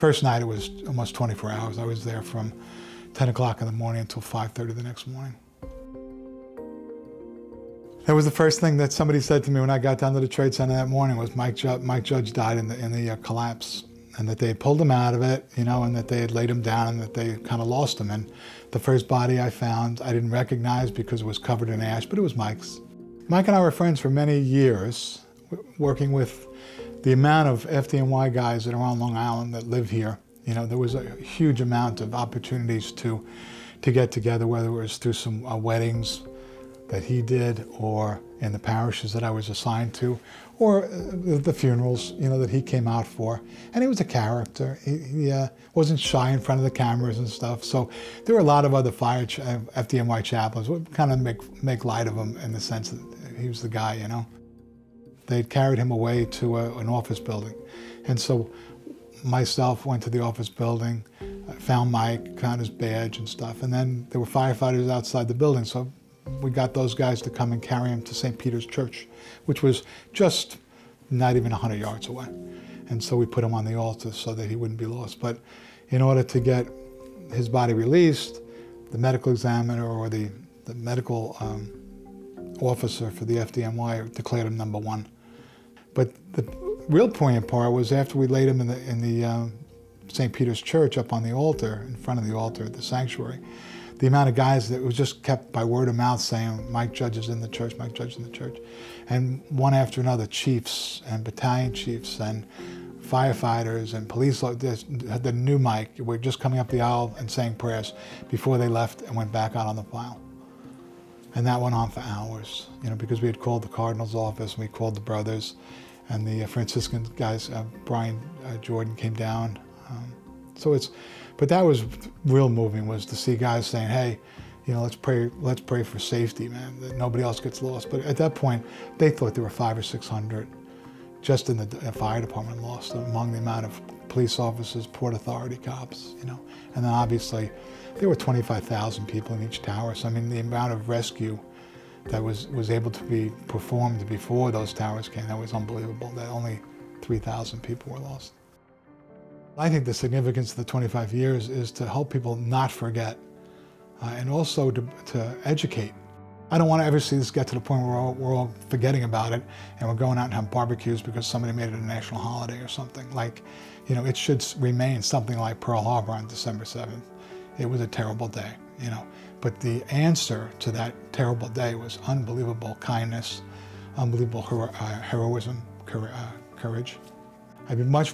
First night, it was almost 24 hours. I was there from 10 o'clock in the morning until 5:30 the next morning. That was the first thing that somebody said to me when I got down to the Trade Center that morning was Mike Judge died in the collapse, and that they had pulled him out of it, you know, and that they had laid him down and that they kind of lost him. And the first body I found, I didn't recognize because it was covered in ash, but it was Mike's. Mike and I were friends for many years, working with the amount of FDNY guys that are on Long Island that live here. You know, there was a huge amount of opportunities to get together, whether it was through some weddings that he did, or in the parishes that I was assigned to, or the funerals, you know, that he came out for. And he was a character. He wasn't shy in front of the cameras and stuff. So there were a lot of other FDNY chaplains who would kind of make light of him in the sense that he was the guy, you know. They'd carried him away to an office building. And so myself went to the office building, found Mike, found his badge and stuff. And then there were firefighters outside the building. So we got those guys to come and carry him to St. Peter's Church, which was just not even 100 yards away. And so we put him on the altar so that he wouldn't be lost. But in order to get his body released, the medical examiner or the medical officer for the FDNY declared him number 1. But the real poignant part was after we laid him in the St. Peter's Church up on the altar, in front of the altar at the sanctuary, the amount of guys that was just kept by word of mouth saying, Mike Judge is in the church, Mike Judge is in the church. And one after another, chiefs and battalion chiefs and firefighters and police, the new Mike, were just coming up the aisle and saying prayers before they left and went back out on the file. And that went on for hours, you know, because we had called the Cardinal's office, and we called the brothers, and the Franciscan guys, Brian Jordan came down. But that was real moving, was to see guys saying, hey, you know, let's pray for safety, man, that nobody else gets lost. But at that point, they thought there were 500 or 600 just in the fire department lost, among the amount of police officers, Port Authority cops, you know. And then obviously, there were 25,000 people in each tower. So I mean, the amount of rescue that was able to be performed before those towers came, that was unbelievable, that only 3,000 people were lost. I think the significance of the 25 years is to help people not forget, and also to educate. I don't want to ever see this get to the point where we're all forgetting about it and we're going out and having barbecues because somebody made it a national holiday or something. Like, you know, it should remain something like Pearl Harbor on December 7th. It was a terrible day, you know. But the answer to that terrible day was unbelievable kindness, unbelievable heroism, courage. I'd be much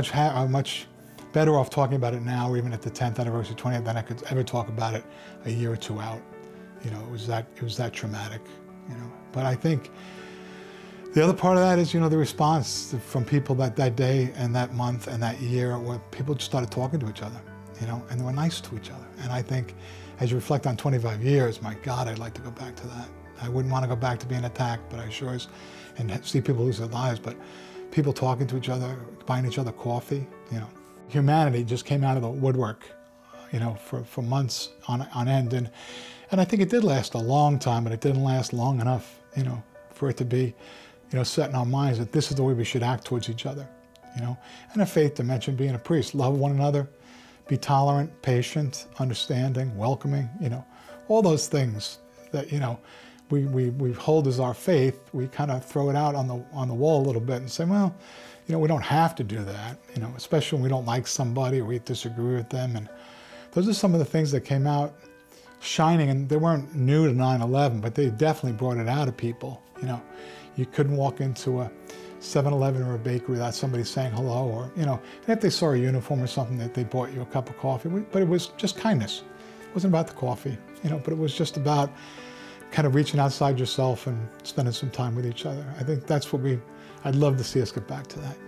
better off talking about it now, or even at the 10th anniversary, 20th, than I could ever talk about it a year or two out. You know, it was that traumatic, you know. But I think the other part of that is, you know, the response from people that day and that month and that year, where people just started talking to each other, you know, and they were nice to each other. And I think as you reflect on 25 years, my God, I'd like to go back to that. I wouldn't want to go back to being attacked, but I sure is, and see people lose their lives, but people talking to each other, buying each other coffee, you know. Humanity just came out of the woodwork, you know, for months on end. And I think it did last a long time, but it didn't last long enough, you know, for it to be, you know, set in our minds that this is the way we should act towards each other, you know. And a faith dimension, being a priest, love one another, be tolerant, patient, understanding, welcoming, you know, all those things that, you know, we hold as our faith. We kind of throw it out on the wall a little bit and say, well, you know, we don't have to do that, you know, especially when we don't like somebody or we disagree with them. And those are some of the things that came out shining, and they weren't new to 9/11, but they definitely brought it out of people, you know. You couldn't walk into a 7-Eleven or a bakery without somebody saying hello, or, you know, and if they saw a uniform or something, that they bought you a cup of coffee, but it was just kindness. It wasn't about the coffee, you know, but it was just about kind of reaching outside yourself and spending some time with each other. I think that's what I'd love to see us get back to that.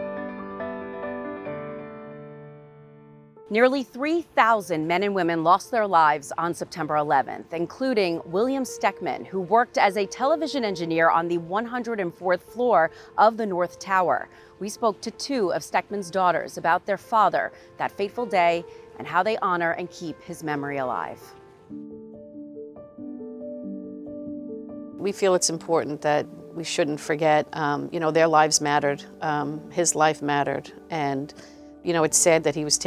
Nearly 3,000 men and women lost their lives on September 11th, including William Steckman, who worked as a television engineer on the 104th floor of the North Tower. We spoke to two of Steckman's daughters about their father, that fateful day, and how they honor and keep his memory alive. We feel it's important that we shouldn't forget, you know, their lives mattered, his life mattered, and you know, it's sad that he was